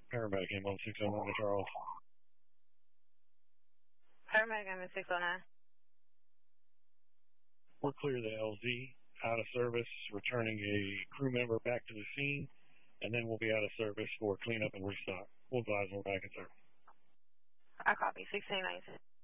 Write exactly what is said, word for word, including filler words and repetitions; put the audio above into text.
Paramedic M one six oh nine to Charles. Paramedic M one six oh nine. We're clear the L Z, out of service, returning a crew member back to the scene, and then we'll be out of service for cleanup and restock. We'll advise when we're back in service. I copy, sixteen nineteen.